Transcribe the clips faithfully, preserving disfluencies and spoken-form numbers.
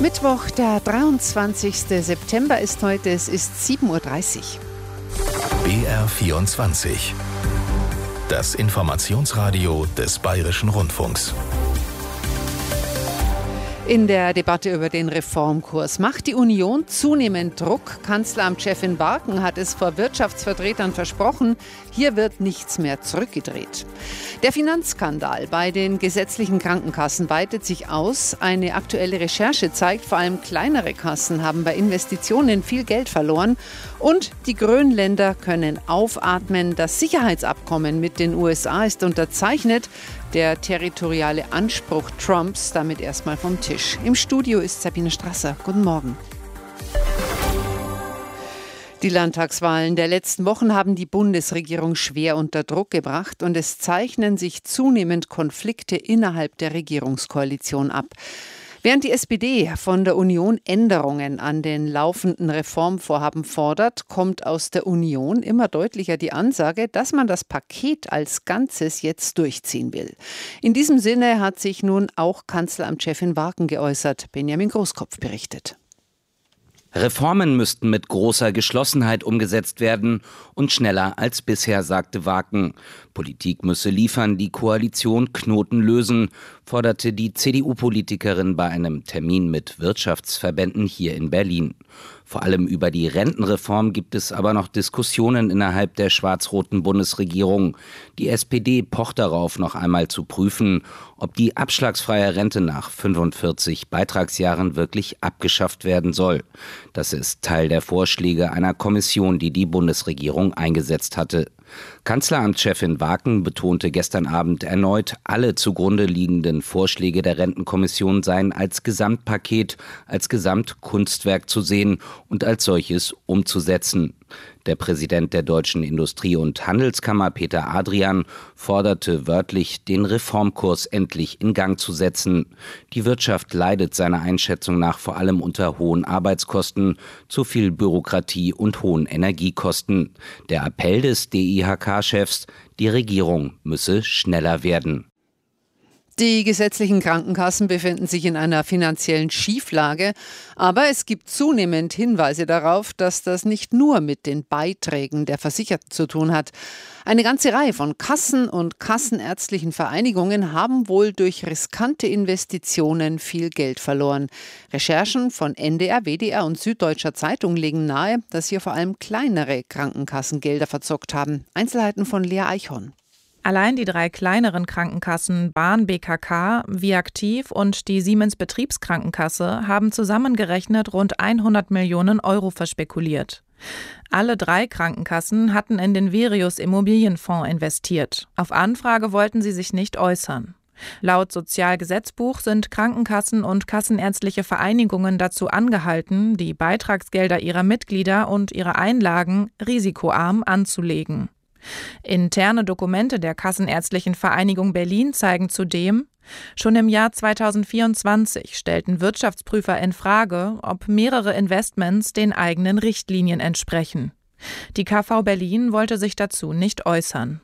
Mittwoch, der dreiundzwanzigste September ist heute, es ist sieben Uhr dreißig. B R vierundzwanzig. Das Informationsradio des Bayerischen Rundfunks. In der Debatte über den Reformkurs macht die Union zunehmend Druck. Kanzleramtschefin Warken hat es vor Wirtschaftsvertretern versprochen, hier wird nichts mehr zurückgedreht. Der Finanzskandal bei den gesetzlichen Krankenkassen weitet sich aus. Eine aktuelle Recherche zeigt, vor allem kleinere Kassen haben bei Investitionen viel Geld verloren. Und die Grönländer können aufatmen. Das Sicherheitsabkommen mit den U S A ist unterzeichnet. Der territoriale Anspruch Trumps damit erstmal vom Tisch. Im Studio ist Sabine Strasser. Guten Morgen. Die Landtagswahlen der letzten Wochen haben die Bundesregierung schwer unter Druck gebracht und es zeichnen sich zunehmend Konflikte innerhalb der Regierungskoalition ab. Während die S P D von der Union Änderungen an den laufenden Reformvorhaben fordert, kommt aus der Union immer deutlicher die Ansage, dass man das Paket als Ganzes jetzt durchziehen will. In diesem Sinne hat sich nun auch Kanzleramtschefin Warken geäußert. Benjamin Großkopf berichtet. Reformen müssten mit großer Geschlossenheit umgesetzt werden und schneller als bisher, sagte Warken. Politik müsse liefern, die Koalition Knoten lösen, forderte die C D U-Politikerin bei einem Termin mit Wirtschaftsverbänden hier in Berlin. Vor allem über die Rentenreform gibt es aber noch Diskussionen innerhalb der schwarz-roten Bundesregierung. Die S P D pocht darauf, noch einmal zu prüfen, ob die abschlagsfreie Rente nach fünfundvierzig Beitragsjahren wirklich abgeschafft werden soll. Das ist Teil der Vorschläge einer Kommission, die die Bundesregierung eingesetzt hatte. Kanzleramtschefin Warken betonte gestern Abend erneut, alle zugrunde liegenden Vorschläge der Rentenkommission seien als Gesamtpaket, als Gesamtkunstwerk zu sehen und als solches umzusetzen. Der Präsident der Deutschen Industrie- und Handelskammer, Peter Adrian, forderte wörtlich, den Reformkurs endlich in Gang zu setzen. Die Wirtschaft leidet seiner Einschätzung nach vor allem unter hohen Arbeitskosten, zu viel Bürokratie und hohen Energiekosten. Der Appell des D I H K-Chefs, die Regierung müsse schneller werden. Die gesetzlichen Krankenkassen befinden sich in einer finanziellen Schieflage, aber es gibt zunehmend Hinweise darauf, dass das nicht nur mit den Beiträgen der Versicherten zu tun hat. Eine ganze Reihe von Kassen und kassenärztlichen Vereinigungen haben wohl durch riskante Investitionen viel Geld verloren. Recherchen von N D R, W D R und Süddeutscher Zeitung legen nahe, dass hier vor allem kleinere Krankenkassen Gelder verzockt haben. Einzelheiten von Lea Eichhorn. Allein die drei kleineren Krankenkassen Bahn B K K, Viaktiv und die Siemens Betriebskrankenkasse haben zusammengerechnet rund hundert Millionen Euro verspekuliert. Alle drei Krankenkassen hatten in den Virius Immobilienfonds investiert. Auf Anfrage wollten sie sich nicht äußern. Laut Sozialgesetzbuch sind Krankenkassen und kassenärztliche Vereinigungen dazu angehalten, die Beitragsgelder ihrer Mitglieder und ihre Einlagen risikoarm anzulegen. Interne Dokumente der Kassenärztlichen Vereinigung Berlin zeigen zudem, schon im Jahr zweitausendvierundzwanzig stellten Wirtschaftsprüfer in Frage, ob mehrere Investments den eigenen Richtlinien entsprechen. Die K V Berlin wollte sich dazu nicht äußern.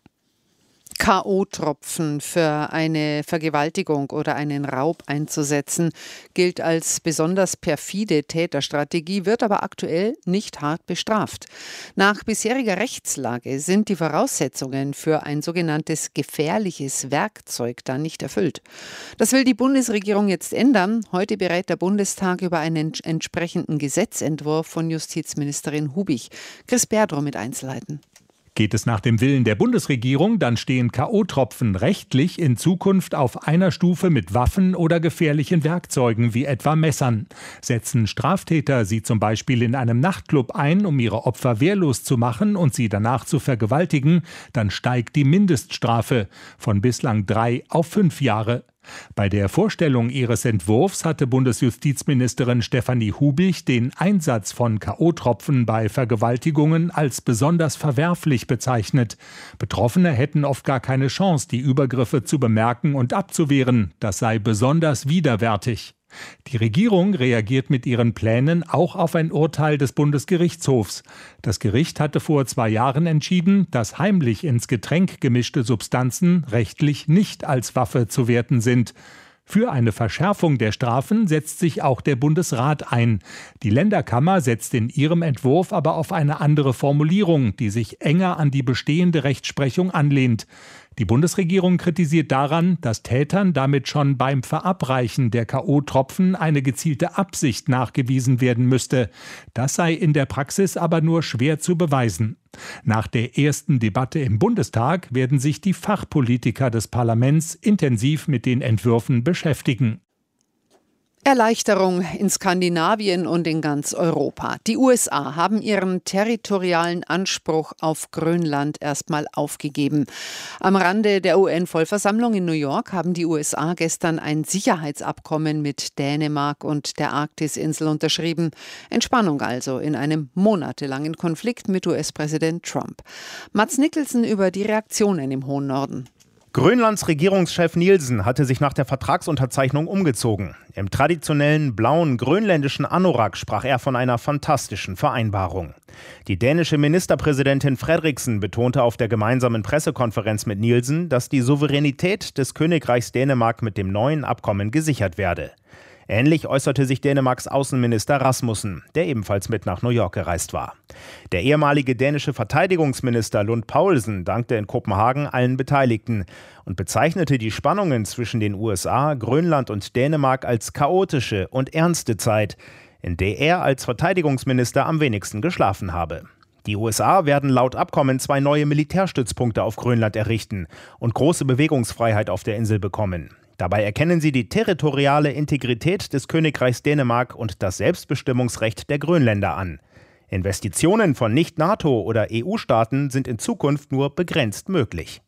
K O-Tropfen für eine Vergewaltigung oder einen Raub einzusetzen, gilt als besonders perfide Täterstrategie, wird aber aktuell nicht hart bestraft. Nach bisheriger Rechtslage sind die Voraussetzungen für ein sogenanntes gefährliches Werkzeug dann nicht erfüllt. Das will die Bundesregierung jetzt ändern. Heute berät der Bundestag über einen entsprechenden Gesetzentwurf von Justizministerin Hubich. Chris Berdro mit Einzelheiten. Geht es nach dem Willen der Bundesregierung, dann stehen K O-Tropfen rechtlich in Zukunft auf einer Stufe mit Waffen oder gefährlichen Werkzeugen wie etwa Messern. Setzen Straftäter sie zum Beispiel in einem Nachtclub ein, um ihre Opfer wehrlos zu machen und sie danach zu vergewaltigen, dann steigt die Mindeststrafe von bislang drei auf fünf Jahre. Bei der Vorstellung ihres Entwurfs hatte Bundesjustizministerin Stefanie Hubich den Einsatz von K O-Tropfen bei Vergewaltigungen als besonders verwerflich bezeichnet. Betroffene hätten oft gar keine Chance, die Übergriffe zu bemerken und abzuwehren. Das sei besonders widerwärtig. Die Regierung reagiert mit ihren Plänen auch auf ein Urteil des Bundesgerichtshofs. Das Gericht hatte vor zwei Jahren entschieden, dass heimlich ins Getränk gemischte Substanzen rechtlich nicht als Waffe zu werten sind. Für eine Verschärfung der Strafen setzt sich auch der Bundesrat ein. Die Länderkammer setzt in ihrem Entwurf aber auf eine andere Formulierung, die sich enger an die bestehende Rechtsprechung anlehnt. Die Bundesregierung kritisiert daran, dass Tätern damit schon beim Verabreichen der K O-Tropfen eine gezielte Absicht nachgewiesen werden müsste. Das sei in der Praxis aber nur schwer zu beweisen. Nach der ersten Debatte im Bundestag werden sich die Fachpolitiker des Parlaments intensiv mit den Entwürfen beschäftigen. Erleichterung in Skandinavien und in ganz Europa. Die U S A haben ihren territorialen Anspruch auf Grönland erstmal aufgegeben. Am Rande der U N-Vollversammlung in New York haben die U S A gestern ein Sicherheitsabkommen mit Dänemark und der Arktisinsel unterschrieben. Entspannung also in einem monatelangen Konflikt mit U S-Präsident Trump. Mads Nicholson über die Reaktionen im hohen Norden. Grönlands Regierungschef Nielsen hatte sich nach der Vertragsunterzeichnung umgezogen. Im traditionellen blauen grönländischen Anorak sprach er von einer fantastischen Vereinbarung. Die dänische Ministerpräsidentin Frederiksen betonte auf der gemeinsamen Pressekonferenz mit Nielsen, dass die Souveränität des Königreichs Dänemark mit dem neuen Abkommen gesichert werde. Ähnlich äußerte sich Dänemarks Außenminister Rasmussen, der ebenfalls mit nach New York gereist war. Der ehemalige dänische Verteidigungsminister Lund Poulsen dankte in Kopenhagen allen Beteiligten und bezeichnete die Spannungen zwischen den U S A, Grönland und Dänemark als chaotische und ernste Zeit, in der er als Verteidigungsminister am wenigsten geschlafen habe. Die U S A werden laut Abkommen zwei neue Militärstützpunkte auf Grönland errichten und große Bewegungsfreiheit auf der Insel bekommen. Dabei erkennen sie die territoriale Integrität des Königreichs Dänemark und das Selbstbestimmungsrecht der Grönländer an. Investitionen von Nicht-NATO- oder E U-Staaten sind in Zukunft nur begrenzt möglich.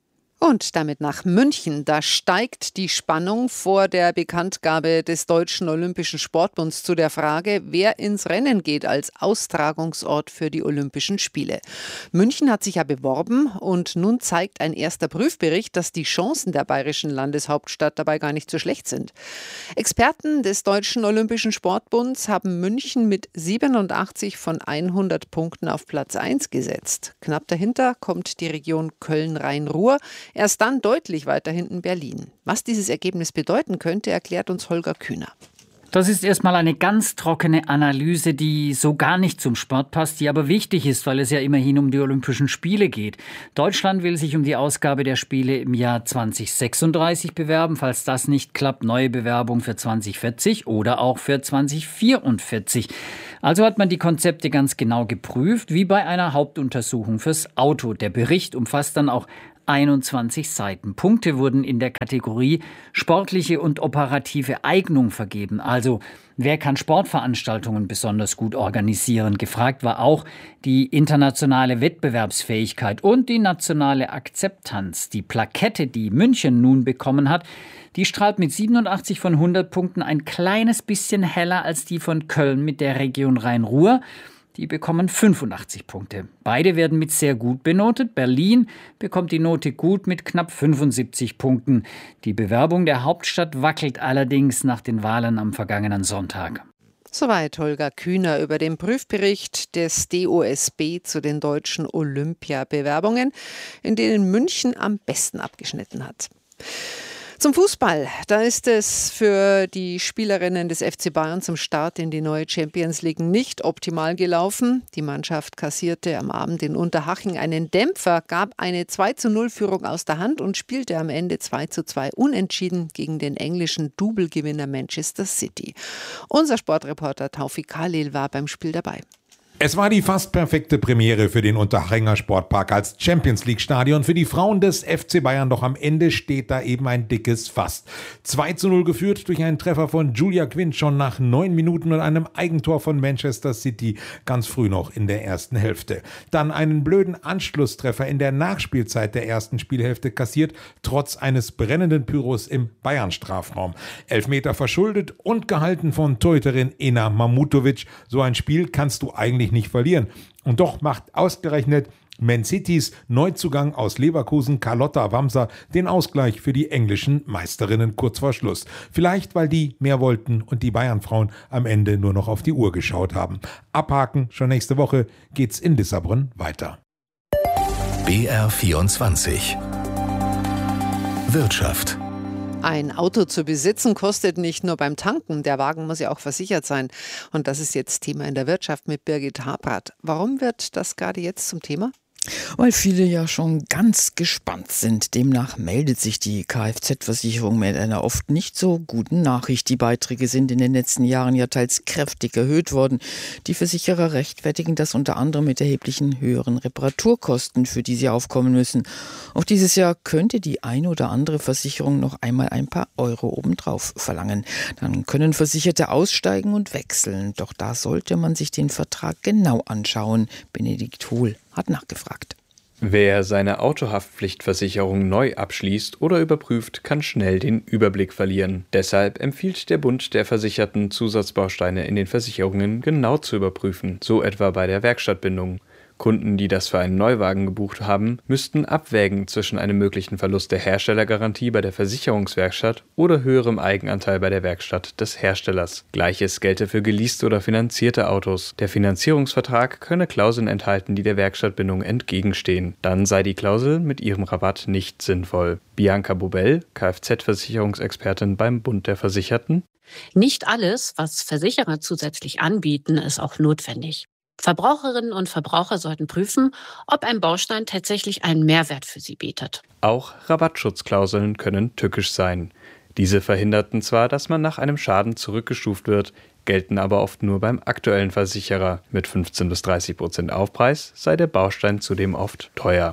Und damit nach München. Da steigt die Spannung vor der Bekanntgabe des Deutschen Olympischen Sportbunds zu der Frage, wer ins Rennen geht als Austragungsort für die Olympischen Spiele. München hat sich ja beworben und nun zeigt ein erster Prüfbericht, dass die Chancen der bayerischen Landeshauptstadt dabei gar nicht so schlecht sind. Experten des Deutschen Olympischen Sportbunds haben München mit siebenundachtzig von hundert Punkten auf Platz eins gesetzt. Knapp dahinter kommt die Region Köln-Rhein-Ruhr. Erst dann deutlich weiter hinten Berlin. Was dieses Ergebnis bedeuten könnte, erklärt uns Holger Kühner. Das ist erstmal eine ganz trockene Analyse, die so gar nicht zum Sport passt, die aber wichtig ist, weil es ja immerhin um die Olympischen Spiele geht. Deutschland will sich um die Ausgabe der Spiele im Jahr zwanzig sechsunddreißig bewerben. Falls das nicht klappt, neue Bewerbung für zwanzig vierzig oder auch für zwanzig vierundvierzig. Also hat man die Konzepte ganz genau geprüft, wie bei einer Hauptuntersuchung fürs Auto. Der Bericht umfasst dann auch einundzwanzig Seiten. Punkte wurden in der Kategorie sportliche und operative Eignung vergeben. Also wer kann Sportveranstaltungen besonders gut organisieren? Gefragt war auch die internationale Wettbewerbsfähigkeit und die nationale Akzeptanz. Die Plakette, die München nun bekommen hat, die strahlt mit siebenundachtzig von hundert Punkten ein kleines bisschen heller als die von Köln mit der Region Rhein-Ruhr. Die bekommen fünfundachtzig Punkte. Beide werden mit sehr gut benotet. Berlin bekommt die Note gut mit knapp fünfundsiebzig Punkten. Die Bewerbung der Hauptstadt wackelt allerdings nach den Wahlen am vergangenen Sonntag. Soweit Holger Kühner über den Prüfbericht des D O S B zu den deutschen Olympiabewerbungen, in denen München am besten abgeschnitten hat. Zum Fußball. Da ist es für die Spielerinnen des F C Bayern zum Start in die neue Champions League nicht optimal gelaufen. Die Mannschaft kassierte am Abend in Unterhaching einen Dämpfer, gab eine zwei zu null Führung aus der Hand und spielte am Ende zwei zu zwei unentschieden gegen den englischen Double-Gewinner Manchester City. Unser Sportreporter Taufik Khalil war beim Spiel dabei. Es war die fast perfekte Premiere für den Unterhachinger Sportpark als Champions-League-Stadion für die Frauen des F C Bayern, doch am Ende steht da eben ein dickes Fast. zwei zu null geführt durch einen Treffer von Julia Quinn schon nach neun Minuten und einem Eigentor von Manchester City ganz früh noch in der ersten Hälfte. Dann einen blöden Anschlusstreffer in der Nachspielzeit der ersten Spielhälfte kassiert, trotz eines brennenden Pyros im Bayern-Strafraum. Elfmeter verschuldet und gehalten von Torhüterin Ena Mamutovic. So ein Spiel kannst du eigentlich nicht verlieren. Und doch macht ausgerechnet Man Citys Neuzugang aus Leverkusen Carlotta Wamser den Ausgleich für die englischen Meisterinnen kurz vor Schluss. Vielleicht, weil die mehr wollten und die Bayern-Frauen am Ende nur noch auf die Uhr geschaut haben. Abhaken, schon nächste Woche geht's in Lissabon weiter. B R vierundzwanzig Wirtschaft. Ein Auto zu besitzen kostet nicht nur beim Tanken, der Wagen muss ja auch versichert sein. Und das ist jetzt Thema in der Wirtschaft mit Birgit Habrath. Warum wird das gerade jetzt zum Thema? Weil viele ja schon ganz gespannt sind. Demnach meldet sich die Kfz-Versicherung mit einer oft nicht so guten Nachricht. Die Beiträge sind in den letzten Jahren ja teils kräftig erhöht worden. Die Versicherer rechtfertigen das unter anderem mit erheblichen höheren Reparaturkosten, für die sie aufkommen müssen. Auch dieses Jahr könnte die eine oder andere Versicherung noch einmal ein paar Euro obendrauf verlangen. Dann können Versicherte aussteigen und wechseln. Doch da sollte man sich den Vertrag genau anschauen. Benedikt Hohl hat nachgefragt. Wer seine Autohaftpflichtversicherung neu abschließt oder überprüft, kann schnell den Überblick verlieren. Deshalb empfiehlt der Bund der Versicherten, Zusatzbausteine in den Versicherungen genau zu überprüfen, so etwa bei der Werkstattbindung. Kunden, die das für einen Neuwagen gebucht haben, müssten abwägen zwischen einem möglichen Verlust der Herstellergarantie bei der Versicherungswerkstatt oder höherem Eigenanteil bei der Werkstatt des Herstellers. Gleiches gelte für geleaste oder finanzierte Autos. Der Finanzierungsvertrag könne Klauseln enthalten, die der Werkstattbindung entgegenstehen. Dann sei die Klausel mit ihrem Rabatt nicht sinnvoll. Bianca Bobel, Kfz-Versicherungsexpertin beim Bund der Versicherten. Nicht alles, was Versicherer zusätzlich anbieten, ist auch notwendig. Verbraucherinnen und Verbraucher sollten prüfen, ob ein Baustein tatsächlich einen Mehrwert für sie bietet. Auch Rabattschutzklauseln können tückisch sein. Diese verhinderten zwar, dass man nach einem Schaden zurückgestuft wird, gelten aber oft nur beim aktuellen Versicherer. Mit fünfzehn bis dreißig Prozent Aufpreis sei der Baustein zudem oft teuer.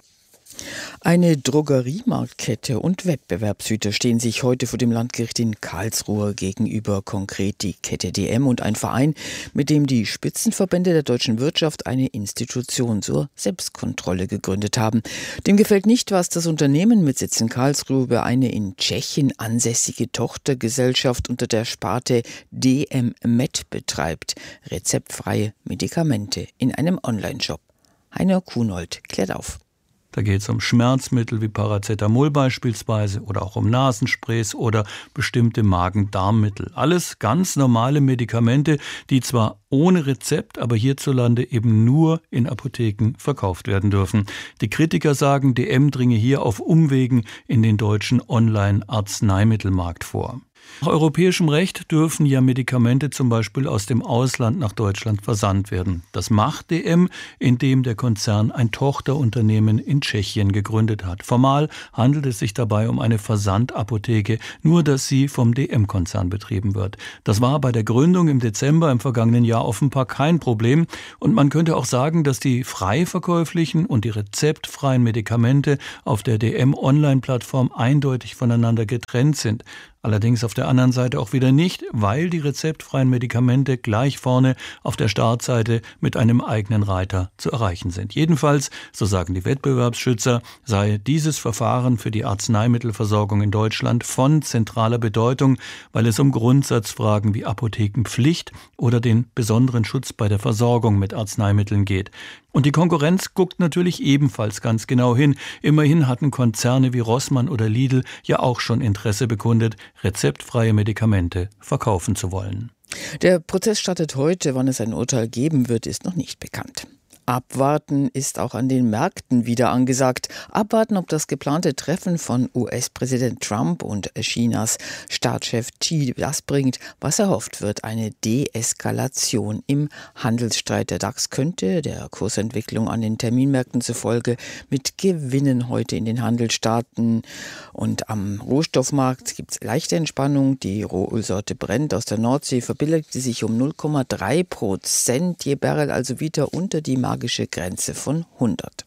Eine Drogeriemarktkette und Wettbewerbshüter stehen sich heute vor dem Landgericht in Karlsruhe gegenüber, konkret die Kette D M und ein Verein, mit dem die Spitzenverbände der deutschen Wirtschaft eine Institution zur Selbstkontrolle gegründet haben. Dem gefällt nicht, was das Unternehmen mit Sitz in Karlsruhe über eine in Tschechien ansässige Tochtergesellschaft unter der Sparte D M Med betreibt. Rezeptfreie Medikamente in einem Onlineshop. Heiner Kuhnold klärt auf. Da geht es um Schmerzmittel wie Paracetamol beispielsweise oder auch um Nasensprays oder bestimmte Magen-Darm-Mittel. Alles ganz normale Medikamente, die zwar ohne Rezept, aber hierzulande eben nur in Apotheken verkauft werden dürfen. Die Kritiker sagen, D M dringe hier auf Umwegen in den deutschen Online-Arzneimittelmarkt vor. Nach europäischem Recht dürfen ja Medikamente zum Beispiel aus dem Ausland nach Deutschland versandt werden. Das macht D M, indem der Konzern ein Tochterunternehmen in Tschechien gegründet hat. Formal handelt es sich dabei um eine Versandapotheke, nur dass sie vom D M-Konzern betrieben wird. Das war bei der Gründung im Dezember im vergangenen Jahr offenbar kein Problem. Und man könnte auch sagen, dass die frei verkäuflichen und die rezeptfreien Medikamente auf der D M-Online-Plattform eindeutig voneinander getrennt sind. Allerdings auf der anderen Seite auch wieder nicht, weil die rezeptfreien Medikamente gleich vorne auf der Startseite mit einem eigenen Reiter zu erreichen sind. Jedenfalls, so sagen die Wettbewerbsschützer, sei dieses Verfahren für die Arzneimittelversorgung in Deutschland von zentraler Bedeutung, weil es um Grundsatzfragen wie Apothekenpflicht oder den besonderen Schutz bei der Versorgung mit Arzneimitteln geht. Und die Konkurrenz guckt natürlich ebenfalls ganz genau hin. Immerhin hatten Konzerne wie Rossmann oder Lidl ja auch schon Interesse bekundet, rezeptfreie Medikamente verkaufen zu wollen. Der Prozess startet heute. Wann es ein Urteil geben wird, ist noch nicht bekannt. Abwarten ist auch an den Märkten wieder angesagt. Abwarten, ob das geplante Treffen von U S-Präsident Trump und Chinas Staatschef Xi das bringt, was erhofft wird, eine Deeskalation im Handelsstreit. Der DAX könnte der Kursentwicklung an den Terminmärkten zufolge mit Gewinnen heute in den Handel starten. Und am Rohstoffmarkt gibt es leichte Entspannung. Die Rohölsorte Brent aus der Nordsee verbilligte sich um null Komma drei Prozent je Barrel, also wieder unter die Marke magische Grenze von hundert.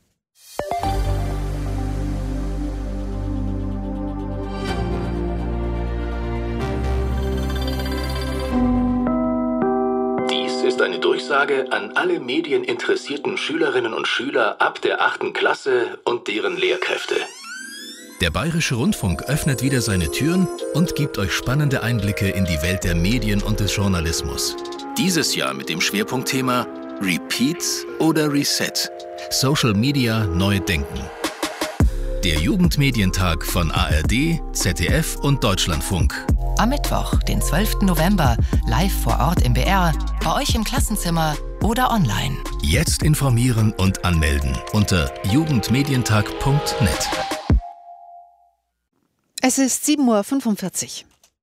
Dies ist eine Durchsage an alle medieninteressierten Schülerinnen und Schüler ab der achten Klasse und deren Lehrkräfte. Der Bayerische Rundfunk öffnet wieder seine Türen und gibt euch spannende Einblicke in die Welt der Medien und des Journalismus. Dieses Jahr mit dem Schwerpunktthema Repeat oder Reset? Social Media neu denken. Der Jugendmedientag von A R D, Z D F und Deutschlandfunk. Am Mittwoch, den zwölften November, live vor Ort im B R, bei euch im Klassenzimmer oder online. Jetzt informieren und anmelden unter jugendmedientag punkt net. Es ist sieben Uhr fünfundvierzig.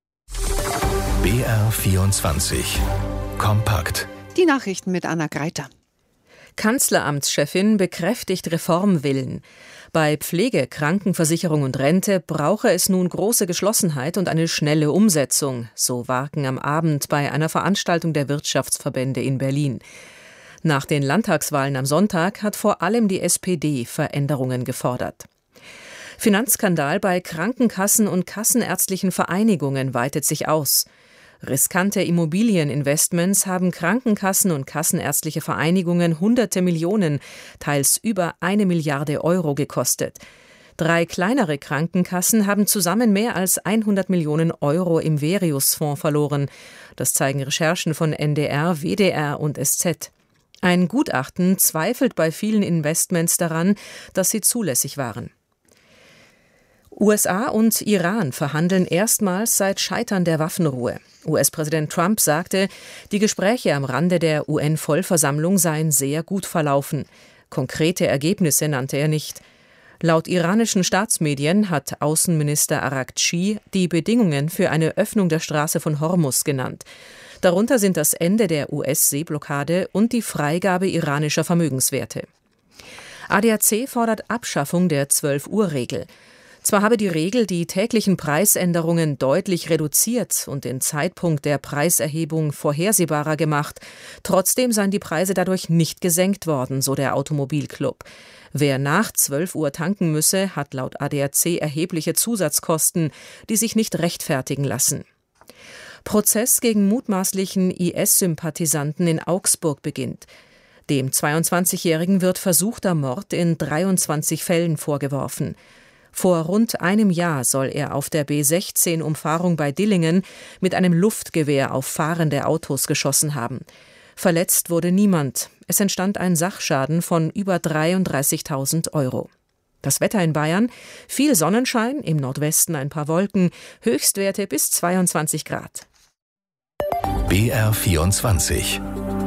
B R vierundzwanzig. Kompakt. Die Nachrichten mit Anna Greiter. Kanzleramtschefin bekräftigt Reformwillen. Bei Pflege, Krankenversicherung und Rente brauche es nun große Geschlossenheit und eine schnelle Umsetzung, so Warken am Abend bei einer Veranstaltung der Wirtschaftsverbände in Berlin. Nach den Landtagswahlen am Sonntag hat vor allem die S P D Veränderungen gefordert. Finanzskandal bei Krankenkassen und kassenärztlichen Vereinigungen weitet sich aus. Riskante Immobilieninvestments haben Krankenkassen und kassenärztliche Vereinigungen hunderte Millionen, teils über eine Milliarde Euro gekostet. Drei kleinere Krankenkassen haben zusammen mehr als hundert Millionen Euro im Verius-Fonds verloren. Das zeigen Recherchen von N D R, W D R und S Z. Ein Gutachten zweifelt bei vielen Investments daran, dass sie zulässig waren. U S A und Iran verhandeln erstmals seit Scheitern der Waffenruhe. U S-Präsident Trump sagte, die Gespräche am Rande der U N-Vollversammlung seien sehr gut verlaufen. Konkrete Ergebnisse nannte er nicht. Laut iranischen Staatsmedien hat Außenminister Araghchi die Bedingungen für eine Öffnung der Straße von Hormuz genannt. Darunter sind das Ende der U S-Seeblockade und die Freigabe iranischer Vermögenswerte. A D A C fordert Abschaffung der zwölf-Uhr-Regel. Zwar habe die Regel die täglichen Preisänderungen deutlich reduziert und den Zeitpunkt der Preiserhebung vorhersehbarer gemacht, trotzdem seien die Preise dadurch nicht gesenkt worden, so der Automobilclub. Wer nach zwölf Uhr tanken müsse, hat laut A D A C erhebliche Zusatzkosten, die sich nicht rechtfertigen lassen. Prozess gegen mutmaßlichen I S-Sympathisanten in Augsburg beginnt. Dem zweiundzwanzigjährigen wird versuchter Mord in dreiundzwanzig Fällen vorgeworfen. Vor rund einem Jahr soll er auf der B sechzehn Umfahrung bei Dillingen mit einem Luftgewehr auf fahrende Autos geschossen haben. Verletzt wurde niemand. Es entstand ein Sachschaden von über dreiunddreißigtausend Euro. Das Wetter in Bayern: viel Sonnenschein, im Nordwesten ein paar Wolken, Höchstwerte bis zweiundzwanzig Grad. B R vierundzwanzig.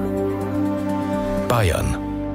Bayern.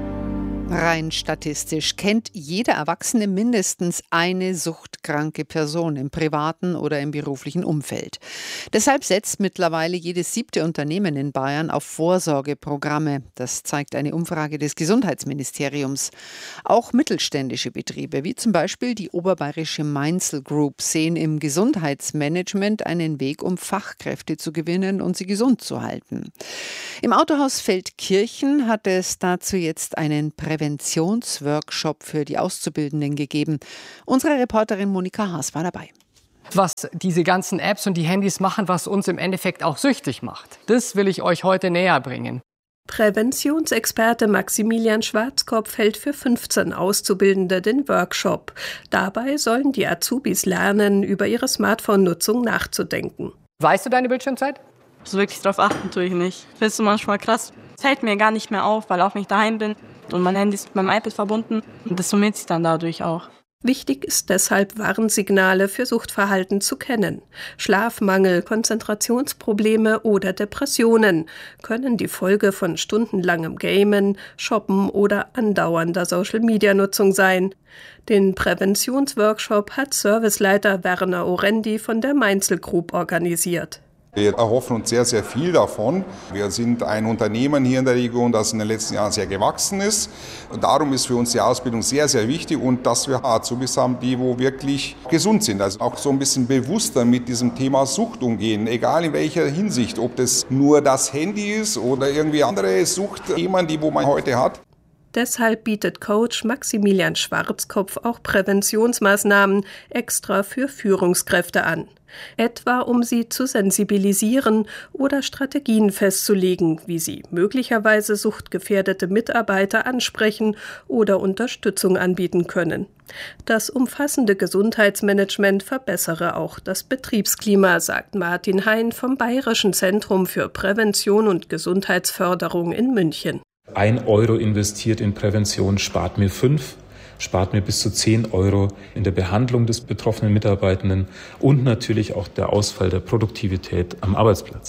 Rein statistisch kennt jeder Erwachsene mindestens eine suchtkranke Person im privaten oder im beruflichen Umfeld. Deshalb setzt mittlerweile jedes siebte Unternehmen in Bayern auf Vorsorgeprogramme. Das zeigt eine Umfrage des Gesundheitsministeriums. Auch mittelständische Betriebe, wie zum Beispiel die oberbayerische Mainzel Group, sehen im Gesundheitsmanagement einen Weg, um Fachkräfte zu gewinnen und sie gesund zu halten. Im Autohaus Feldkirchen hat es dazu jetzt einen Präventionsworkshop für die Auszubildenden gegeben. Unsere Reporterin Monika Haas war dabei. Was diese ganzen Apps und die Handys machen, was uns im Endeffekt auch süchtig macht, das will ich euch heute näher bringen. Präventionsexperte Maximilian Schwarzkopf hält für fünfzehn Auszubildende den Workshop. Dabei sollen die Azubis lernen, über ihre Smartphone-Nutzung nachzudenken. Weißt du deine Bildschirmzeit? So wirklich drauf achten tue ich nicht. Findest du manchmal krass. Es fällt mir gar nicht mehr auf, weil auch wenn ich daheim bin und mein Handy ist mit meinem iPad verbunden und das summiert sich dann dadurch auch. Wichtig ist deshalb, Warnsignale für Suchtverhalten zu kennen. Schlafmangel, Konzentrationsprobleme oder Depressionen können die Folge von stundenlangem Gamen, Shoppen oder andauernder Social-Media-Nutzung sein. Den Präventionsworkshop hat Serviceleiter Werner Orendi von der Mainzel Group organisiert. Wir erhoffen uns sehr, sehr viel davon. Wir sind ein Unternehmen hier in der Region, das in den letzten Jahren sehr gewachsen ist. Und darum ist für uns die Ausbildung sehr, sehr wichtig und dass wir Azubis haben, die wo wirklich gesund sind. Also auch so ein bisschen bewusster mit diesem Thema Sucht umgehen, egal in welcher Hinsicht. Ob das nur das Handy ist oder irgendwie andere Suchtthemen, die wo man heute hat. Deshalb bietet Coach Maximilian Schwarzkopf auch Präventionsmaßnahmen extra für Führungskräfte an. Etwa um sie zu sensibilisieren oder Strategien festzulegen, wie sie möglicherweise suchtgefährdete Mitarbeiter ansprechen oder Unterstützung anbieten können. Das umfassende Gesundheitsmanagement verbessere auch das Betriebsklima, sagt Martin Hein vom Bayerischen Zentrum für Prävention und Gesundheitsförderung in München. Ein Euro investiert in Prävention spart mir fünf, spart mir bis zu zehn Euro in der Behandlung des betroffenen Mitarbeitenden und natürlich auch der Ausfall der Produktivität am Arbeitsplatz.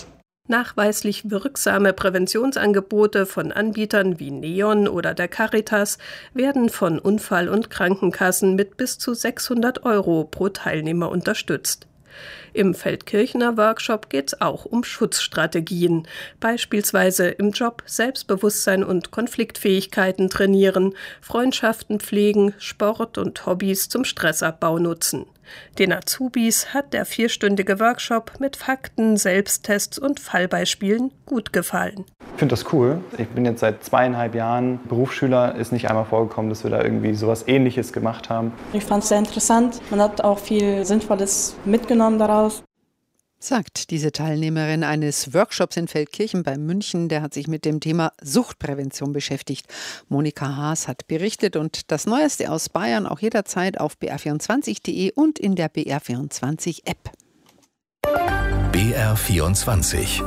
Nachweislich wirksame Präventionsangebote von Anbietern wie Neon oder der Caritas werden von Unfall- und Krankenkassen mit bis zu sechshundert Euro pro Teilnehmer unterstützt. Im Feldkirchener Workshop geht es auch um Schutzstrategien, beispielsweise im Job Selbstbewusstsein und Konfliktfähigkeiten trainieren, Freundschaften pflegen, Sport und Hobbys zum Stressabbau nutzen. Den Azubis hat der vierstündige Workshop mit Fakten, Selbsttests und Fallbeispielen gut gefallen. Ich finde das cool. Ich bin jetzt seit zweieinhalb Jahren Berufsschüler. Ist nicht einmal vorgekommen, dass wir da irgendwie sowas Ähnliches gemacht haben. Ich fand es sehr interessant. Man hat auch viel Sinnvolles mitgenommen daraus. Sagt diese Teilnehmerin eines Workshops in Feldkirchen bei München. Der hat sich mit dem Thema Suchtprävention beschäftigt. Monika Haas hat berichtet und das Neueste aus Bayern auch jederzeit auf b r vierundzwanzig punkt d e und in der B R vierundzwanzig App. B R vierundzwanzig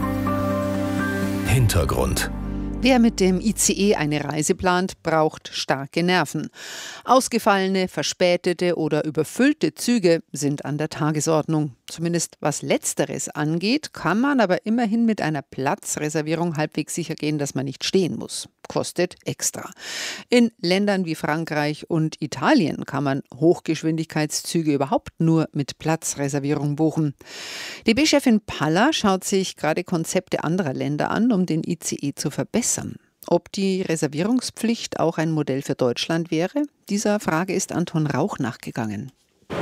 Hintergrund. Wer mit dem I C E eine Reise plant, braucht starke Nerven. Ausgefallene, verspätete oder überfüllte Züge sind an der Tagesordnung. Zumindest was Letzteres angeht, kann man aber immerhin mit einer Platzreservierung halbwegs sicher gehen, dass man nicht stehen muss. Kostet extra. In Ländern wie Frankreich und Italien kann man Hochgeschwindigkeitszüge überhaupt nur mit Platzreservierung buchen. D B-Chefin Paller schaut sich gerade Konzepte anderer Länder an, um den I C E zu verbessern. Ob die Reservierungspflicht auch ein Modell für Deutschland wäre? Dieser Frage ist Anton Rauch nachgegangen.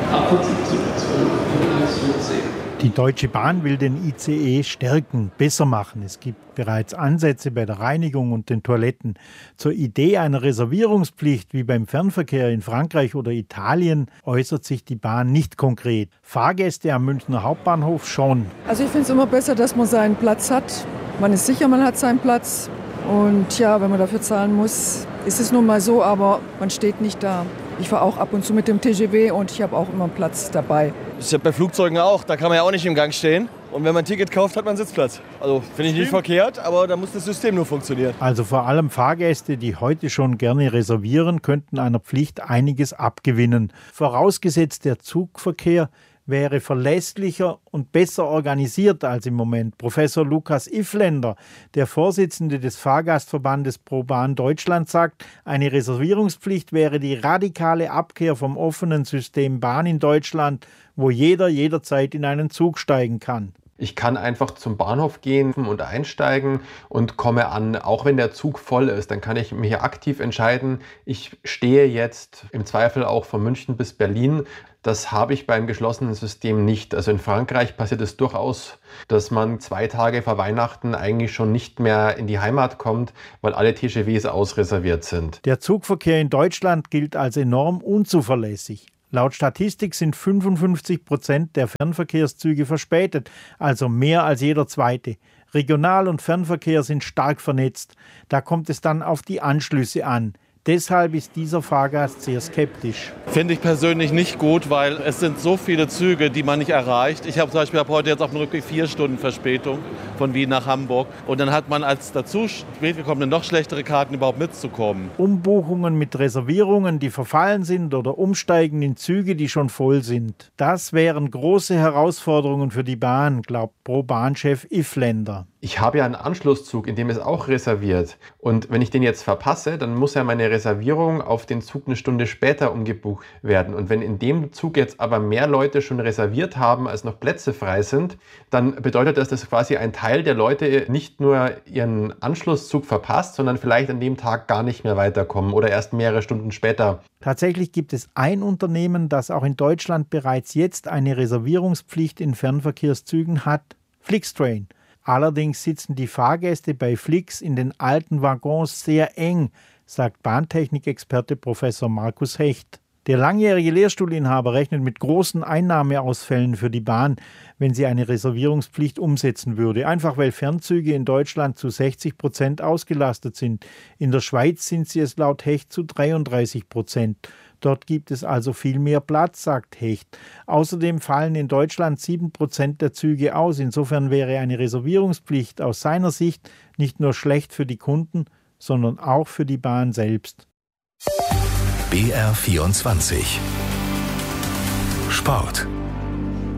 Die Deutsche Bahn will den I C E stärken, besser machen. Es gibt bereits Ansätze bei der Reinigung und den Toiletten. Zur Idee einer Reservierungspflicht wie beim Fernverkehr in Frankreich oder Italien äußert sich die Bahn nicht konkret. Fahrgäste am Münchner Hauptbahnhof schon. Also ich finde es immer besser, dass man seinen Platz hat. Man ist sicher, man hat seinen Platz. Und ja, wenn man dafür zahlen muss, ist es nun mal so, aber man steht nicht da. Ich fahre auch ab und zu mit dem T G V und ich habe auch immer einen Platz dabei. Das ist ja bei Flugzeugen auch, da kann man ja auch nicht im Gang stehen. Und wenn man ein Ticket kauft, hat man einen Sitzplatz. Also finde ich nicht verkehrt, aber da muss das System nur funktionieren. Also vor allem Fahrgäste, die heute schon gerne reservieren, könnten einer Pflicht einiges abgewinnen. Vorausgesetzt, der Zugverkehr wäre verlässlicher und besser organisiert als im Moment. Professor Lukas Iffländer, der Vorsitzende des Fahrgastverbandes ProBahn Deutschland, sagt, eine Reservierungspflicht wäre die radikale Abkehr vom offenen System Bahn in Deutschland, wo jeder jederzeit in einen Zug steigen kann. Ich kann einfach zum Bahnhof gehen und einsteigen und komme an, auch wenn der Zug voll ist, dann kann ich mich hier aktiv entscheiden, ich stehe jetzt im Zweifel auch von München bis Berlin. Das habe ich beim geschlossenen System nicht. Also in Frankreich passiert es durchaus, dass man zwei Tage vor Weihnachten eigentlich schon nicht mehr in die Heimat kommt, weil alle T G Vs ausreserviert sind. Der Zugverkehr in Deutschland gilt als enorm unzuverlässig. Laut Statistik sind fünfundfünfzig Prozent der Fernverkehrszüge verspätet, also mehr als jeder zweite. Regional- und Fernverkehr sind stark vernetzt. Da kommt es dann auf die Anschlüsse an. Deshalb ist dieser Fahrgast sehr skeptisch. Finde ich persönlich nicht gut, weil es sind so viele Züge, die man nicht erreicht. Ich habe zum Beispiel hab heute jetzt auf dem Rückweg vier Stunden Verspätung von Wien nach Hamburg. Und dann hat man als dazu spät gekommene noch schlechtere Karten, überhaupt mitzukommen. Umbuchungen mit Reservierungen, die verfallen sind, oder Umsteigen in Züge, die schon voll sind. Das wären große Herausforderungen für die Bahn, glaubt ProBahn-Chef Iffländer. Ich habe ja einen Anschlusszug, in dem ist auch reserviert. Und wenn ich den jetzt verpasse, dann muss ja meine Reservierung auf den Zug eine Stunde später umgebucht werden. Und wenn in dem Zug jetzt aber mehr Leute schon reserviert haben, als noch Plätze frei sind, dann bedeutet das, dass quasi ein Teil der Leute nicht nur ihren Anschlusszug verpasst, sondern vielleicht an dem Tag gar nicht mehr weiterkommen oder erst mehrere Stunden später. Tatsächlich gibt es ein Unternehmen, das auch in Deutschland bereits jetzt eine Reservierungspflicht in Fernverkehrszügen hat: Flixtrain. Allerdings sitzen die Fahrgäste bei Flix in den alten Waggons sehr eng, sagt Bahntechnikexperte Professor Markus Hecht. Der langjährige Lehrstuhlinhaber rechnet mit großen Einnahmeausfällen für die Bahn, wenn sie eine Reservierungspflicht umsetzen würde. Einfach weil Fernzüge in Deutschland zu sechzig Prozent ausgelastet sind. In der Schweiz sind sie es laut Hecht zu dreiunddreißig Prozent. Dort gibt es also viel mehr Platz, sagt Hecht. Außerdem fallen in Deutschland sieben Prozent der Züge aus. Insofern wäre eine Reservierungspflicht aus seiner Sicht nicht nur schlecht für die Kunden, sondern auch für die Bahn selbst. B R vierundzwanzig Sport.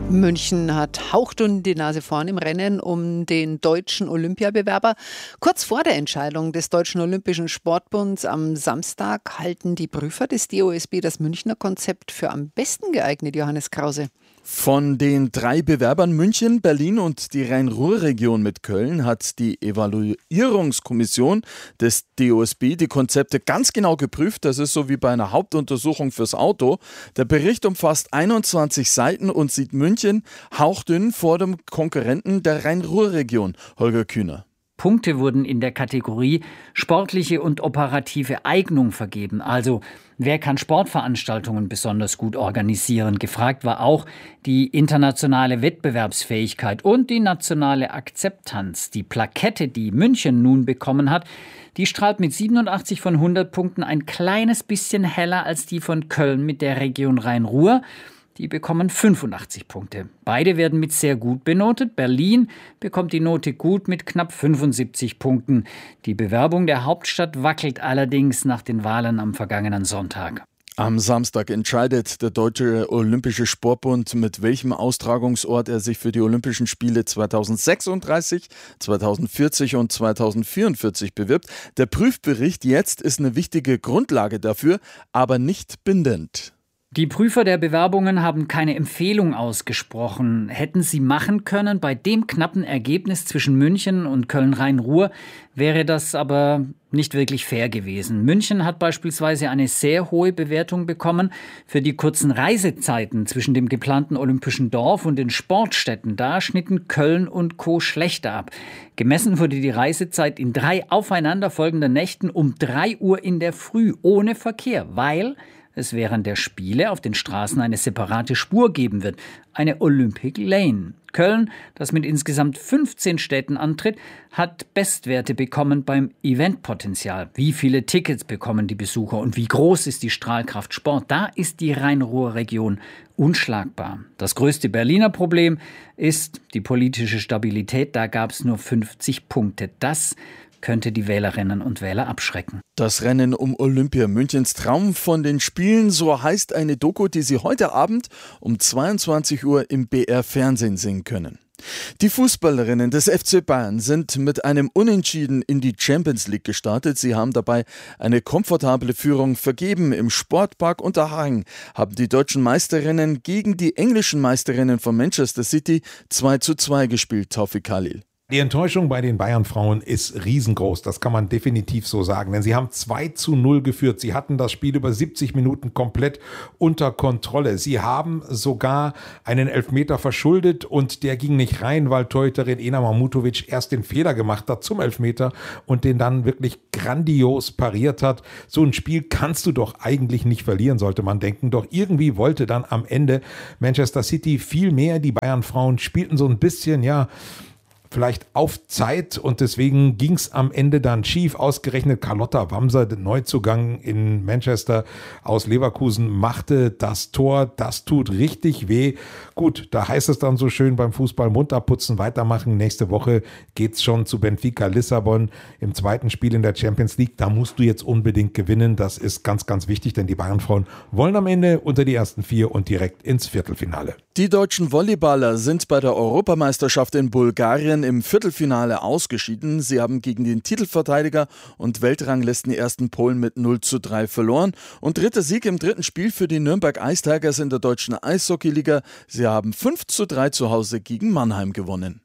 München hat hauchdünn die Nase vorn im Rennen um den deutschen Olympiabewerber. Kurz vor der Entscheidung des Deutschen Olympischen Sportbunds am Samstag halten die Prüfer des D O S B das Münchner Konzept für am besten geeignet, Johannes Krause. Von den drei Bewerbern München, Berlin und die Rhein-Ruhr-Region mit Köln hat die Evaluierungskommission des D O S B die Konzepte ganz genau geprüft. Das ist so wie bei einer Hauptuntersuchung fürs Auto. Der Bericht umfasst einundzwanzig Seiten und sieht München hauchdünn vor dem Konkurrenten der Rhein-Ruhr-Region, Holger Kühner. Punkte wurden in der Kategorie sportliche und operative Eignung vergeben. Also wer kann Sportveranstaltungen besonders gut organisieren? Gefragt war auch die internationale Wettbewerbsfähigkeit und die nationale Akzeptanz. Die Plakette, die München nun bekommen hat, die strahlt mit siebenundachtzig von hundert Punkten ein kleines bisschen heller als die von Köln mit der Region Rhein-Ruhr. Die bekommen fünfundachtzig Punkte. Beide werden mit sehr gut benotet. Berlin bekommt die Note gut mit knapp fünfundsiebzig Punkten. Die Bewerbung der Hauptstadt wackelt allerdings nach den Wahlen am vergangenen Sonntag. Am Samstag entscheidet der Deutsche Olympische Sportbund, mit welchem Austragungsort er sich für die Olympischen Spiele zweitausendsechsunddreißig, zweitausendvierzig und zweitausendvierundvierzig bewirbt. Der Prüfbericht jetzt ist eine wichtige Grundlage dafür, aber nicht bindend. Die Prüfer der Bewerbungen haben keine Empfehlung ausgesprochen. Hätten sie machen können, bei dem knappen Ergebnis zwischen München und Köln-Rhein-Ruhr wäre das aber nicht wirklich fair gewesen. München hat beispielsweise eine sehr hohe Bewertung bekommen für die kurzen Reisezeiten zwischen dem geplanten Olympischen Dorf und den Sportstätten. Da schnitten Köln und Co. schlechter ab. Gemessen wurde die Reisezeit in drei aufeinanderfolgenden Nächten um drei Uhr in der Früh ohne Verkehr, weil es während der Spiele auf den Straßen eine separate Spur geben wird, eine Olympic Lane. Köln, das mit insgesamt fünfzehn Städten antritt, hat Bestwerte bekommen beim Eventpotenzial. Wie viele Tickets bekommen die Besucher und wie groß ist die Strahlkraft Sport? Da ist die Rhein-Ruhr-Region unschlagbar. Das größte Berliner Problem ist die politische Stabilität. Da gab es nur fünfzig Punkte. Das könnte die Wählerinnen und Wähler abschrecken. Das Rennen um Olympia, Münchens Traum von den Spielen, so heißt eine Doku, die Sie heute Abend um zweiundzwanzig Uhr im B R Fernsehen sehen können. Die Fußballerinnen des F C Bayern sind mit einem Unentschieden in die Champions League gestartet. Sie haben dabei eine komfortable Führung vergeben. Im Sportpark Unterhaching haben die deutschen Meisterinnen gegen die englischen Meisterinnen von Manchester City zwei zu zwei gespielt, Taufik Khalil. Die Enttäuschung bei den Bayern-Frauen ist riesengroß, das kann man definitiv so sagen, denn sie haben zwei zu null geführt. Sie hatten das Spiel über siebzig Minuten komplett unter Kontrolle. Sie haben sogar einen Elfmeter verschuldet und der ging nicht rein, weil Torhüterin Ena Mahmutovic erst den Fehler gemacht hat zum Elfmeter und den dann wirklich grandios pariert hat. So ein Spiel kannst du doch eigentlich nicht verlieren, sollte man denken. Doch irgendwie wollte dann am Ende Manchester City viel mehr. Die Bayern-Frauen spielten so ein bisschen, ja, vielleicht auf Zeit und deswegen ging es am Ende dann schief. Ausgerechnet Carlotta Wamser, der Neuzugang in Manchester aus Leverkusen, machte das Tor. Das tut richtig weh. Gut, da heißt es dann so schön beim Fußball munter putzen, weitermachen. Nächste Woche geht's schon zu Benfica Lissabon im zweiten Spiel in der Champions League. Da musst du jetzt unbedingt gewinnen. Das ist ganz, ganz wichtig, denn die Bayernfrauen wollen am Ende unter die ersten vier und direkt ins Viertelfinale. Die deutschen Volleyballer sind bei der Europameisterschaft in Bulgarien im Viertelfinale ausgeschieden. Sie haben gegen den Titelverteidiger und Weltranglistenersten Polen mit null zu drei verloren. Und dritter Sieg im dritten Spiel für die Nürnberg Ice Tigers in der deutschen Eishockeyliga. Sie haben fünf zu drei zu Hause gegen Mannheim gewonnen.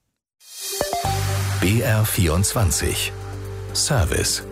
B R vierundzwanzig Service.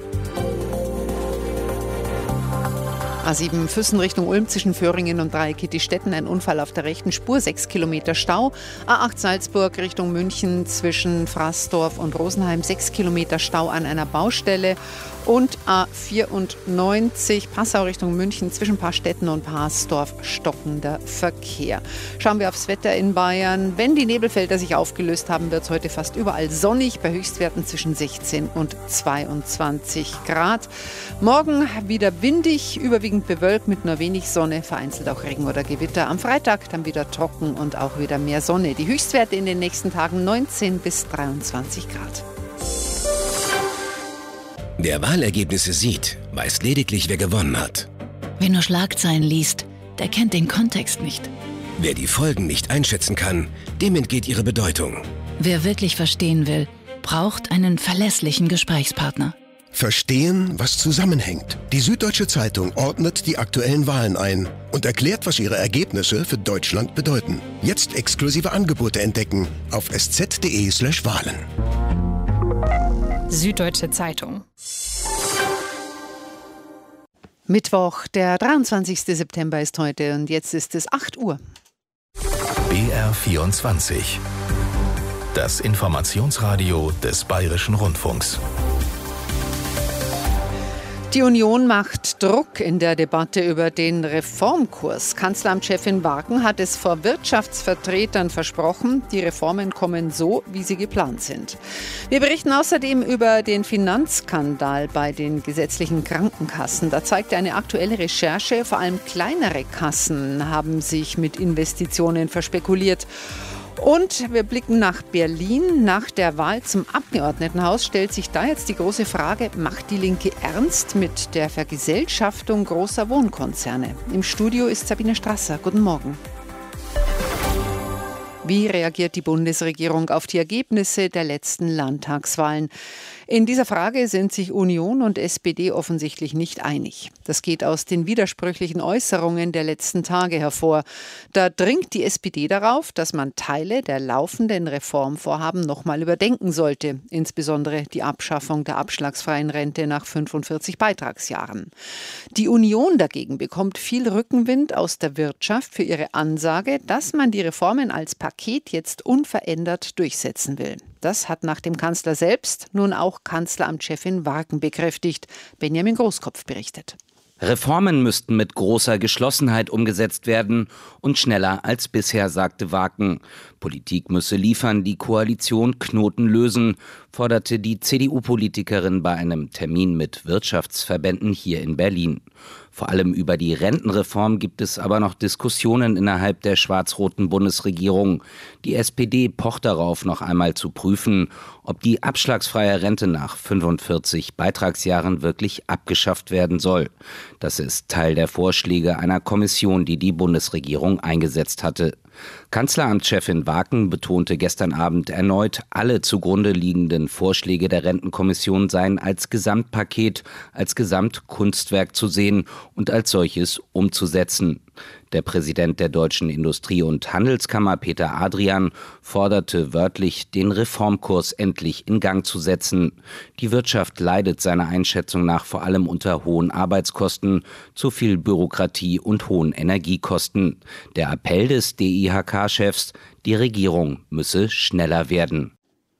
A sieben Füssen Richtung Ulm zwischen Föhringen und Dreieckittistetten ein Unfall auf der rechten Spur, sechs Kilometer Stau. A acht Salzburg Richtung München zwischen Fraßdorf und Rosenheim, sechs Kilometer Stau an einer Baustelle. Und A vierundneunzig Passau Richtung München zwischen Paarstetten und Parsdorf stockender Verkehr. Schauen wir aufs Wetter in Bayern. Wenn die Nebelfelder sich aufgelöst haben, wird es heute fast überall sonnig, bei Höchstwerten zwischen sechzehn und zweiundzwanzig Grad. Morgen wieder windig, überwiegend bewölkt mit nur wenig Sonne, vereinzelt auch Regen oder Gewitter. Am Freitag dann wieder trocken und auch wieder mehr Sonne. Die Höchstwerte in den nächsten Tagen neunzehn bis dreiundzwanzig Grad. Wer Wahlergebnisse sieht, weiß lediglich, wer gewonnen hat. Wer nur Schlagzeilen liest, der kennt den Kontext nicht. Wer die Folgen nicht einschätzen kann, dem entgeht ihre Bedeutung. Wer wirklich verstehen will, braucht einen verlässlichen Gesprächspartner. Verstehen, was zusammenhängt. Die Süddeutsche Zeitung ordnet die aktuellen Wahlen ein und erklärt, was ihre Ergebnisse für Deutschland bedeuten. Jetzt exklusive Angebote entdecken auf sz.de slash Wahlen. Süddeutsche Zeitung. Mittwoch, der dreiundzwanzigster September ist heute und jetzt ist es acht Uhr. B R vierundzwanzig. Das Informationsradio des Bayerischen Rundfunks. Die Union macht Druck in der Debatte über den Reformkurs. Kanzleramtschefin Wagen hat es vor Wirtschaftsvertretern versprochen, die Reformen kommen so, wie sie geplant sind. Wir berichten außerdem über den Finanzskandal bei den gesetzlichen Krankenkassen. Da zeigte eine aktuelle Recherche, vor allem kleinere Kassen haben sich mit Investitionen verspekuliert. Und wir blicken nach Berlin. Nach der Wahl zum Abgeordnetenhaus stellt sich da jetzt die große Frage, macht die Linke ernst mit der Vergesellschaftung großer Wohnkonzerne? Im Studio ist Sabine Strasser. Guten Morgen. Wie reagiert die Bundesregierung auf die Ergebnisse der letzten Landtagswahlen? In dieser Frage sind sich Union und S P D offensichtlich nicht einig. Das geht aus den widersprüchlichen Äußerungen der letzten Tage hervor. Da dringt die S P D darauf, dass man Teile der laufenden Reformvorhaben noch mal überdenken sollte, insbesondere die Abschaffung der abschlagsfreien Rente nach fünfundvierzig Beitragsjahren. Die Union dagegen bekommt viel Rückenwind aus der Wirtschaft für ihre Ansage, dass man die Reformen als Paket jetzt unverändert durchsetzen will. Das hat nach dem Kanzler selbst nun auch Kanzleramtschefin Wagen bekräftigt. Benjamin Großkopf berichtet. Reformen müssten mit großer Geschlossenheit umgesetzt werden und schneller als bisher, sagte Wagen. Politik müsse liefern, die Koalition Knoten lösen, forderte die C D U-Politikerin bei einem Termin mit Wirtschaftsverbänden hier in Berlin. Vor allem über die Rentenreform gibt es aber noch Diskussionen innerhalb der schwarz-roten Bundesregierung. Die S P D pocht darauf, noch einmal zu prüfen, ob die abschlagsfreie Rente nach fünfundvierzig Beitragsjahren wirklich abgeschafft werden soll. Das ist Teil der Vorschläge einer Kommission, die die Bundesregierung eingesetzt hatte. Kanzleramtschefin Wagen betonte gestern Abend erneut, alle zugrunde liegenden Vorschläge der Rentenkommission seien als Gesamtpaket, als Gesamtkunstwerk zu sehen und als solches umzusetzen. Der Präsident der Deutschen Industrie- und Handelskammer, Peter Adrian, forderte wörtlich, den Reformkurs endlich in Gang zu setzen. Die Wirtschaft leidet seiner Einschätzung nach vor allem unter hohen Arbeitskosten, zu viel Bürokratie und hohen Energiekosten. Der Appell des D I H K-Chefs, die Regierung müsse schneller werden.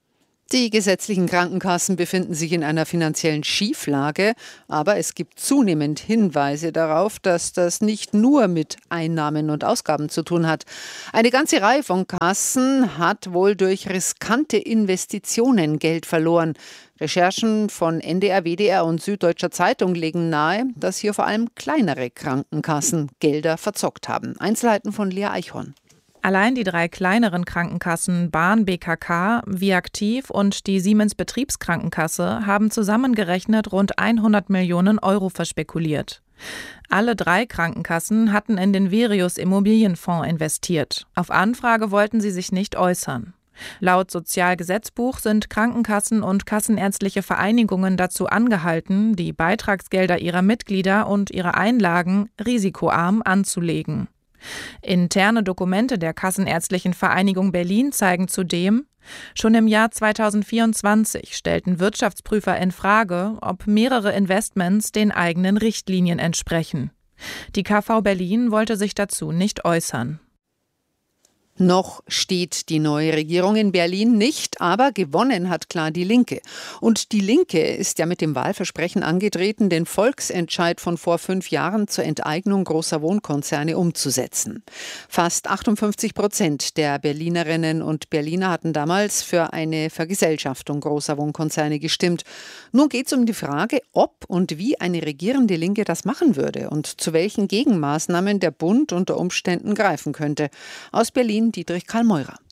Die gesetzlichen Krankenkassen befinden sich in einer finanziellen Schieflage, aber es gibt zunehmend Hinweise darauf, dass das nicht nur mit Einnahmen und Ausgaben zu tun hat. Eine ganze Reihe von Kassen hat wohl durch riskante Investitionen Geld verloren. Recherchen von N D R, W D R und Süddeutscher Zeitung legen nahe, dass hier vor allem kleinere Krankenkassen Gelder verzockt haben. Einzelheiten von Lea Eichhorn. Allein die drei kleineren Krankenkassen Bahn, B K K, Viaktiv und die Siemens Betriebskrankenkasse haben zusammengerechnet rund hundert Millionen Euro verspekuliert. Alle drei Krankenkassen hatten in den Verius Immobilienfonds investiert. Auf Anfrage wollten sie sich nicht äußern. Laut Sozialgesetzbuch sind Krankenkassen und kassenärztliche Vereinigungen dazu angehalten, die Beitragsgelder ihrer Mitglieder und ihre Einlagen risikoarm anzulegen. Interne Dokumente der Kassenärztlichen Vereinigung Berlin zeigen zudem, schon im Jahr zweitausendvierundzwanzig stellten Wirtschaftsprüfer in Frage, ob mehrere Investments den eigenen Richtlinien entsprechen. Die K V Berlin wollte sich dazu nicht äußern. Noch steht die neue Regierung in Berlin nicht, aber gewonnen hat klar die Linke. Und die Linke ist ja mit dem Wahlversprechen angetreten, den Volksentscheid von vor fünf Jahren zur Enteignung großer Wohnkonzerne umzusetzen. Fast achtundfünfzig Prozent der Berlinerinnen und Berliner hatten damals für eine Vergesellschaftung großer Wohnkonzerne gestimmt. Nun geht es um die Frage, ob und wie eine regierende Linke das machen würde und zu welchen Gegenmaßnahmen der Bund unter Umständen greifen könnte. Aus Berlin Dietrich Karl Meurer.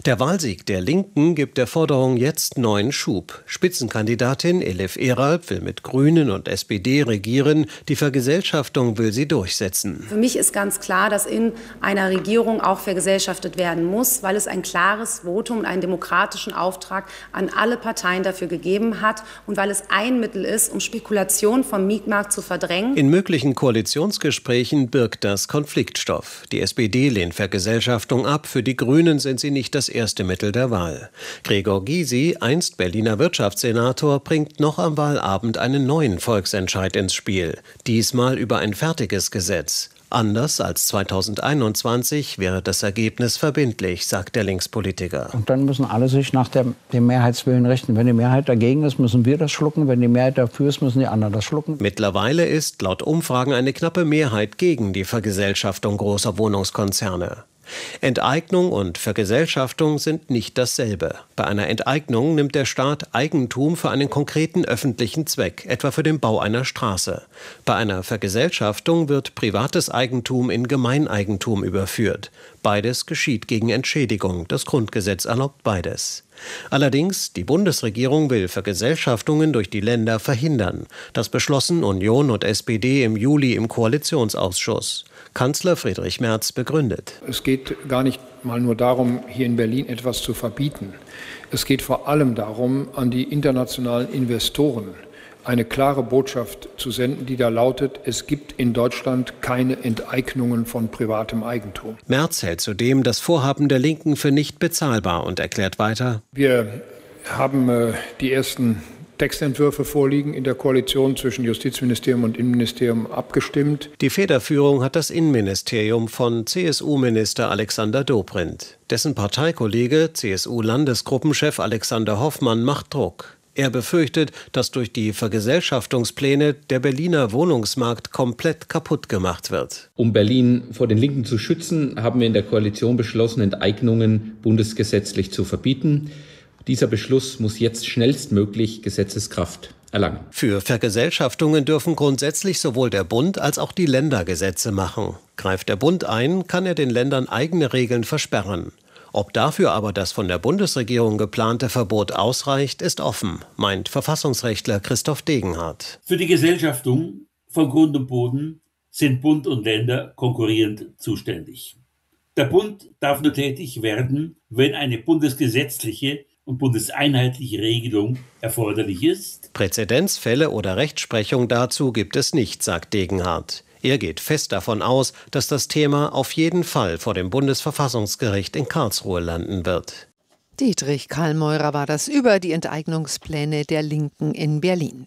Der Wahlsieg der Linken gibt der Forderung jetzt neuen Schub. Spitzenkandidatin Elif Eralp will mit Grünen und S P D regieren. Die Vergesellschaftung will sie durchsetzen. Für mich ist ganz klar, dass in einer Regierung auch vergesellschaftet werden muss, weil es ein klares Votum und einen demokratischen Auftrag an alle Parteien dafür gegeben hat und weil es ein Mittel ist, um Spekulation vom Mietmarkt zu verdrängen. In möglichen Koalitionsgesprächen birgt das Konfliktstoff. Die S P D lehnt Vergesellschaftung ab. Für die Grünen sind sie nicht das erste Mittel der Wahl. Gregor Gysi, einst Berliner Wirtschaftssenator, bringt noch am Wahlabend einen neuen Volksentscheid ins Spiel. Diesmal über ein fertiges Gesetz. Anders als zweitausendeinundzwanzig wäre das Ergebnis verbindlich, sagt der Linkspolitiker. Und dann müssen alle sich nach der, dem Mehrheitswillen richten. Wenn die Mehrheit dagegen ist, müssen wir das schlucken. Wenn die Mehrheit dafür ist, müssen die anderen das schlucken. Mittlerweile ist laut Umfragen eine knappe Mehrheit gegen die Vergesellschaftung großer Wohnungskonzerne. Enteignung und Vergesellschaftung sind nicht dasselbe. Bei einer Enteignung nimmt der Staat Eigentum für einen konkreten öffentlichen Zweck, etwa für den Bau einer Straße. Bei einer Vergesellschaftung wird privates Eigentum in Gemeineigentum überführt. Beides geschieht gegen Entschädigung. Das Grundgesetz erlaubt beides. Allerdings, die Bundesregierung will Vergesellschaftungen durch die Länder verhindern. Das beschlossen Union und S P D im Juli im Koalitionsausschuss. Kanzler Friedrich Merz begründet. Es geht gar nicht mal nur darum, hier in Berlin etwas zu verbieten. Es geht vor allem darum, an die internationalen Investoren eine klare Botschaft zu senden, die da lautet, es gibt in Deutschland keine Enteignungen von privatem Eigentum. Merz hält zudem das Vorhaben der Linken für nicht bezahlbar und erklärt weiter: Wir haben äh, die ersten Textentwürfe vorliegen, in der Koalition zwischen Justizministerium und Innenministerium abgestimmt. Die Federführung hat das Innenministerium von C S U-Minister Alexander Dobrindt. Dessen Parteikollege, C S U-Landesgruppenchef Alexander Hoffmann, macht Druck. Er befürchtet, dass durch die Vergesellschaftungspläne der Berliner Wohnungsmarkt komplett kaputt gemacht wird. Um Berlin vor den Linken zu schützen, haben wir in der Koalition beschlossen, Enteignungen bundesgesetzlich zu verbieten. Dieser Beschluss muss jetzt schnellstmöglich Gesetzeskraft erlangen. Für Vergesellschaftungen dürfen grundsätzlich sowohl der Bund als auch die Länder Gesetze machen. Greift der Bund ein, kann er den Ländern eigene Regeln versperren. Ob dafür aber das von der Bundesregierung geplante Verbot ausreicht, ist offen, meint Verfassungsrechtler Christoph Degenhardt. Für die Gesellschaftung von Grund und Boden sind Bund und Länder konkurrierend zuständig. Der Bund darf nur tätig werden, wenn eine bundesgesetzliche und bundeseinheitliche Regelung erforderlich ist. Präzedenzfälle oder Rechtsprechung dazu gibt es nicht, sagt Degenhardt. Er geht fest davon aus, dass das Thema auf jeden Fall vor dem Bundesverfassungsgericht in Karlsruhe landen wird. Dietrich Kallmeurer war das über die Enteignungspläne der Linken in Berlin.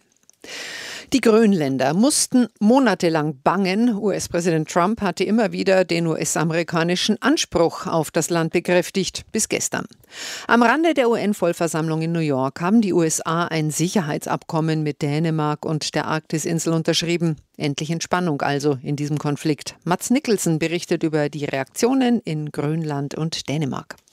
Die Grönländer mussten monatelang bangen. U S-Präsident Trump hatte immer wieder den U S-amerikanischen Anspruch auf das Land bekräftigt, bis gestern. Am Rande der U N-Vollversammlung in New York haben die U S A ein Sicherheitsabkommen mit Dänemark und der Arktisinsel unterschrieben. Endlich Entspannung also in diesem Konflikt. Mats Nicholson berichtet über die Reaktionen in Grönland und Dänemark.